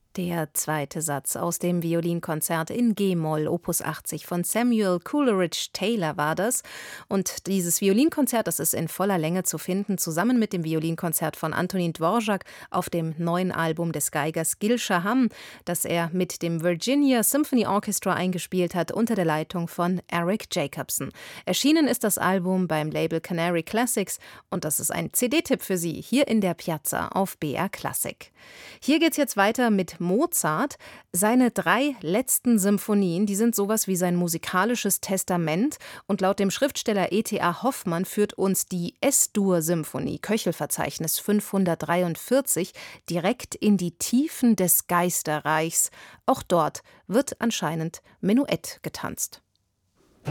Der zweite Satz aus dem Violinkonzert in G-Moll, Opus 80 von Samuel Coleridge Taylor war das. Und dieses Violinkonzert, das ist in voller Länge zu finden, zusammen mit dem Violinkonzert von Antonin Dvorak auf dem neuen Album des Geigers Gil Shaham, das er mit dem Virginia Symphony Orchestra eingespielt hat, unter der Leitung von Eric Jacobson. Erschienen ist das Album beim Label Canary Classics und das ist ein CD-Tipp für Sie hier in der Piazza auf BR Classic. Hier geht's jetzt weiter mit Mozart. Seine 3 letzten Symphonien, die sind sowas wie sein musikalisches Testament. Und laut dem Schriftsteller E.T.A. Hoffmann führt uns die S-Dur-Symphonie, Köchelverzeichnis 543, direkt in die Tiefen des Geisterreichs. Auch dort wird anscheinend Menuett getanzt.